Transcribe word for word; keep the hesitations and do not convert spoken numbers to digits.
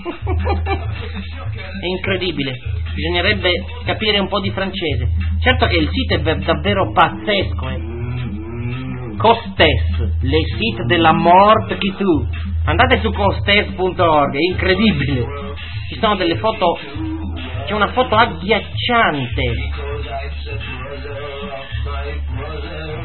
È incredibile, bisognerebbe capire un po' di francese. Certo che il sito è davvero pazzesco, eh. Costes, le site della morte chi tu. Andate su costes punto org, è incredibile. Ci sono delle foto, c'è una foto agghiacciante.